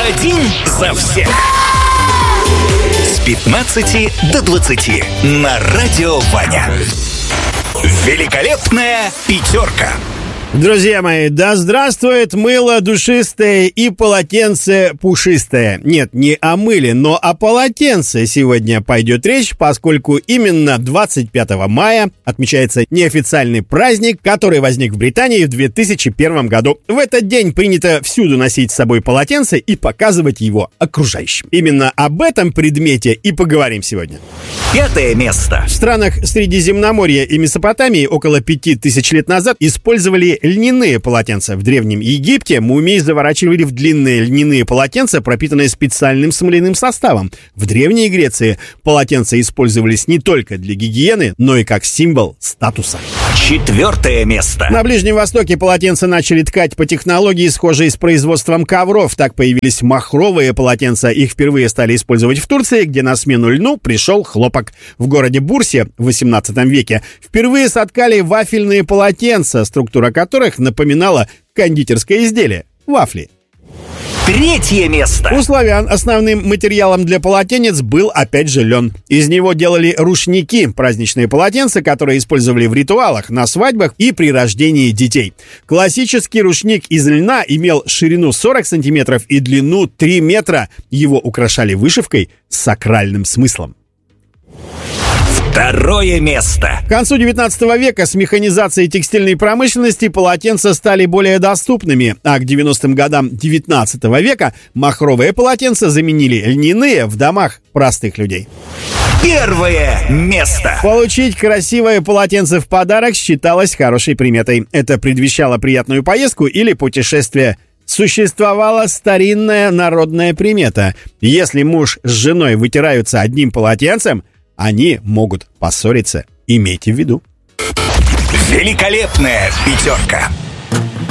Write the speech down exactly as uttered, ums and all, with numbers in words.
Один за всех. С пятнадцати до двадцати на Радио Ваня. Великолепная пятерка. Друзья мои, да здравствует мыло душистое и полотенце пушистое. Нет, не о мыле, но о полотенце сегодня пойдет речь, поскольку именно двадцать пятого мая отмечается неофициальный праздник, который возник в Британии в две тысячи первом году. В этот день принято всюду носить с собой полотенце и показывать его окружающим. Именно об этом предмете и поговорим сегодня. Пятое место. В странах Средиземноморья и Месопотамии около пяти тысяч лет назад использовали льняные полотенца. В Древнем Египте мумии заворачивали в длинные льняные полотенца, пропитанные специальным смоляным составом. В Древней Греции полотенца использовались не только для гигиены, но и как символ статуса. Четвертое место. На Ближнем Востоке полотенца начали ткать по технологии, схожей с производством ковров. Так появились махровые полотенца. Их впервые стали использовать в Турции, где на смену льну пришел хлопок. В городе Бурсе в восемнадцатом веке впервые соткали вафельные полотенца, структура которых напоминала кондитерское изделие – вафли. Третье место. У славян основным материалом для полотенец был опять же лен. Из него делали рушники, праздничные полотенца, которые использовали в ритуалах, на свадьбах и при рождении детей. Классический рушник из льна имел ширину сорок сантиметров и длину три метра. Его украшали вышивкой с сакральным смыслом. Второе место. К концу девятнадцатого века с механизацией текстильной промышленности полотенца стали более доступными, а к девяностым годам девятнадцатого века махровые полотенца заменили льняные в домах простых людей. Первое место. Получить красивое полотенце в подарок считалось хорошей приметой. Это предвещало приятную поездку или путешествие. Существовала старинная народная примета. Если муж с женой вытираются одним полотенцем, они могут поссориться. Имейте в виду. Великолепная пятерка.